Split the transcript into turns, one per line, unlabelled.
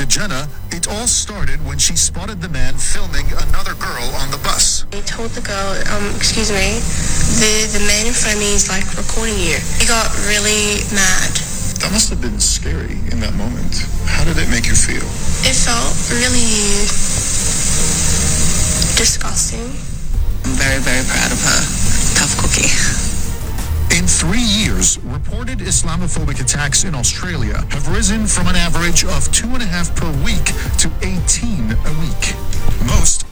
To Jenna, it all started when she spotted the man filming another girl on the bus.
I told the girl, excuse me, the man in front of me is like recording you. He got really mad.
That must have been scary in that moment. How did it make you feel?
It felt really disgusting.
I'm very, very proud of her. Tough cookie.
In 3 years, reported Islamophobic attacks in Australia have risen from an average of 2.5 per week to 18 a week. Most